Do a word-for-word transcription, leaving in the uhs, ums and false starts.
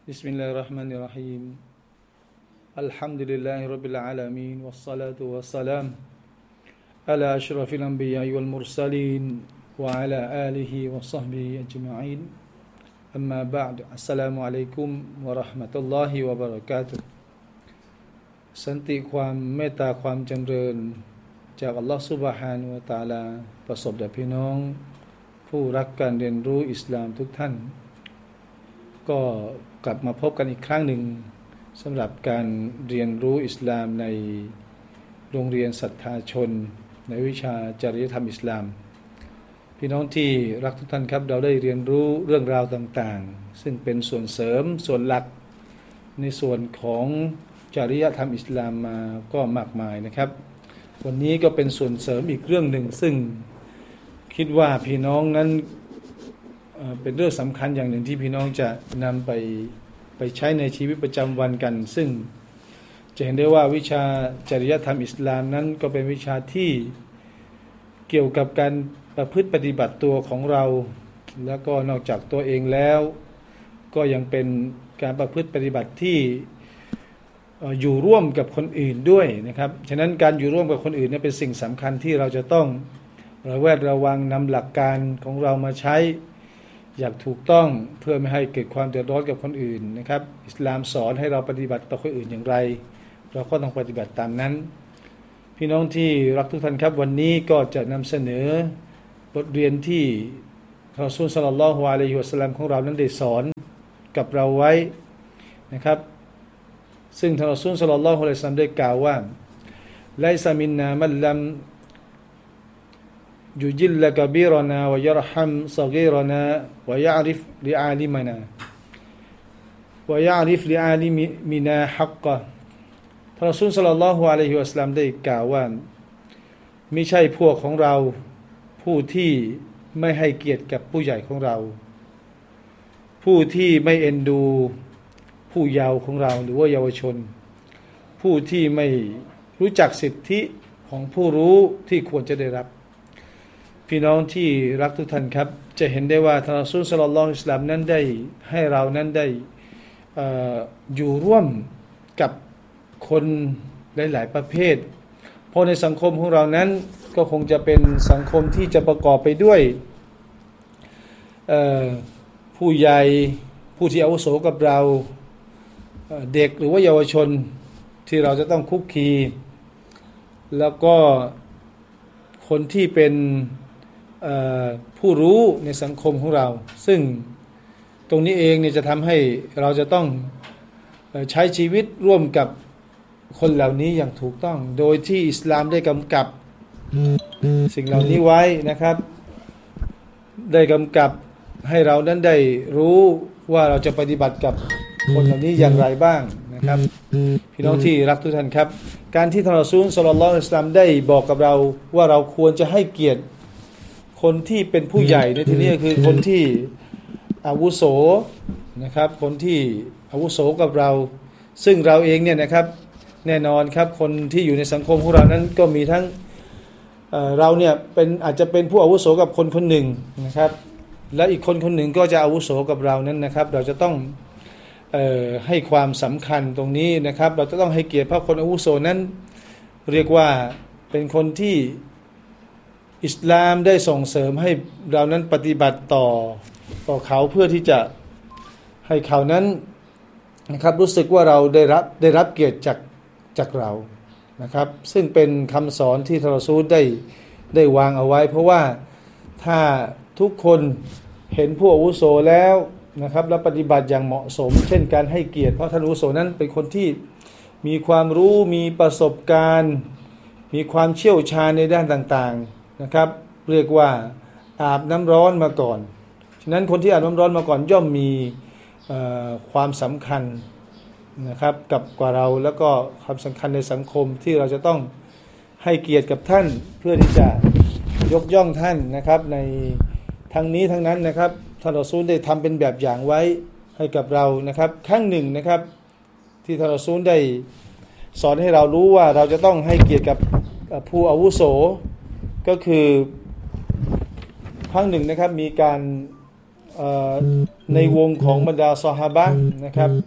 بسم الله الرحمن الرحيم الحمد لله رب العالمين والصلاة والسلام على أشرف الأنبياء والمرسلين وعلى آله وصحبه أجمعين أما بعد السلام عليكم ورحمة الله وبركاته สันติความเมตตาความจำเริญจากอัลลอฮฺซุบฮานะฮูวะตะอาลาประสบแด่พี่น้องผู้รักการเรียนรู้อิสลามทุกท่านก็กลับมาพบกันอีกครั้งหนึ่งสำหรับการเรียนรู้อิสลามในโรงเรียนศรัทธาชนในวิชาจริยธรรมอิสลามพี่น้องที่รักทุกท่านครับเราได้เรียนรู้เรื่องราวต่างๆซึ่งเป็นส่วนเสริมส่วนหลักในส่วนของจริยธรรมอิสลามมาก็มากมายนะครับวันนี้ก็เป็นส่วนเสริมอีกเรื่องหนึ่งซึ่งคิดว่าพี่น้องนั้นเป็นเรื่องสำคัญอย่างหนึ่งที่พี่น้องจะนำไปไปใช้ในชีวิตประจำวันกันซึ่งจะเห็นได้ว่าวิชาจริยธรรมอิสลามนั้นก็เป็นวิชาที่เกี่ยวกับการประพฤติปฏิบัติตัวของเราแล้วก็นอกจากตัวเองแล้วก็ยังเป็นการประพฤติปฏิบัติที่อยู่ร่วมกับคนอื่นด้วยนะครับฉะนั้นการอยู่ร่วมกับคนอื่นนี่เป็นสิ่งสำคัญที่เราจะต้องระแวดระวังนำหลักการของเรามาใช้อย่างถูกต้องเพื่อไม่ให้เกิดความเดือดร้อนกับคนอื่นนะครับอิสลามสอนให้เราปฏิบัติต่อคนอื่นอย่างไรเราก็ต้องปฏิบัติตามนั้นพี่น้องที่รักทุกท่านครับวันนี้ก็จะนำเสนอบทเรียนที่รอซูล ศ็อลลัลลอฮุอะลัยฮิวะซัลลัมของเรานั้นได้สอนกับเราไว้นะครับซึ่งท่านรอซูล ศ็อลลัลลอฮุอะลัยฮิวะซัลลัมได้กล่าวว่าไลซะมินนามันลัมยุจิลละกะบีรนาวยะรฮัมศอกีรนาวะยะอริฟลิอาลิมนาวะยะอริฟลิอาลิมินาฮักกะท่านรอซูล ศ็อลลัลลอฮุอะลัยฮิวะซัลลัมได้กล่าวว่าไม่ใช่พวกของเราผู้ที่ไม่ให้เกียรติกับผู้ใหญ่ของเราผู้ที่ไม่เอ็นดูผู้เยาว์ของเราหรือว่าเยาวชนผู้ที่ไม่รู้จักสิทธิของผู้รู้ที่ควรจะได้รับพี่น้องที่รักทุกท่านครับจะเห็นได้ว่าท่านรอซูล ศ็อลลัลลอฮุอะลัยฮิวะซัลลัมนั้นได้ให้เรานั้นได้เอ่ออยู่ร่วมกับคนหลายๆประเภทเพราะในสังคมของเรานั้นก็คงจะเป็นสังคมที่จะประกอบไปด้วยเอ่อผู้ใหญ่ผู้ที่อาวุโสกับเราเด็กหรือว่าเยาวชนที่เราจะต้องคุกคีแล้วก็คนที่เป็นผู้รู้ในสังคมของเราซึ่งตรงนี้เองเนี่ยจะทำให้เราจะต้องใช้ชีวิตร่วมกับคนเหล่านี้อย่างถูกต้องโดยที่อิสลามได้กำกับสิ่งเหล่านี้ไว้นะครับได้กำกับให้เรานั้นได้รู้ว่าเราจะปฏิบัติกับคนเหล่านี้อย่างไรบ้างนะครับพี่น้องที่รักทุกท่านครับการที่ท่านรอซูล ศ็อลลัลลอฮุอะลัยฮิวะซัลลัมได้บอกกับเราว่าเราควรจะให้เกียรติคนที่เป็นผู้ใหญ่ในที่นี้คือคนที่อาวุโสนะครับคนที่อาวุโสกับเราซึ่งเราเองเนี่ยนะครับแน่นอนครับคนที่อยู่ในสังคมของเรานั้นก็มีทั้ง เอ่อ เราเนี่ยเป็นอาจจะเป็นผู้อาวุโสกับคนคนหนึ่งนะครับและอีกคนคนหนึ่งก็จะอาวุโสกับเรานั้นนะครับเราจะต้องเอ่อให้ความสำคัญตรงนี้นะครับเราจะต้องให้เกียรติเพราะคนอาวุโสนั้นเรียกว่าเป็นคนที่อิสลามได้ส่งเสริมให้เรานั้นปฏิบัติต่อต่อเขาเพื่อที่จะให้เขานั้นนะครับรู้สึกว่าเราได้รับได้รับเกียรติจากจากเรานะครับซึ่งเป็นคำสอนที่ท่านรอซูลได้ได้วางเอาไว้เพราะว่าถ้าทุกคนเห็นผู้อาวุโสแล้วนะครับและปฏิบัติอย่างเหมาะสมเช่นการให้เกียรติเพราะท่านอาวุโสนั้นเป็นคนที่มีความรู้มีประสบการณ์มีความเชี่ยวชาญในด้านต่างๆนะครับเรียกว่าอาบน้ำร้อนมาก่อนฉะนั้นคนที่อาบน้ำร้อนมาก่อนย่อมมีความสำคัญนะครับกับกว่าเราแล้วก็ความสำคัญในสังคมที่เราจะต้องให้เกียรติกับท่านเพื่อที่จะยกย่องท่านนะครับในทั้งนี้ทั้งนั้นนะครับท่านรอซูลได้ทำเป็นแบบอย่างไว้ให้กับเรานะครับครั้งหนึ่งนะครับที่ท่านรอซูลได้สอนให้เรารู้ว่าเราจะต้องให้เกียรติกับผู้อาวุโสก็คือครั้งหนึ่งนะครับมีการในวงของบรรดาซอฮาบะห์นะครับ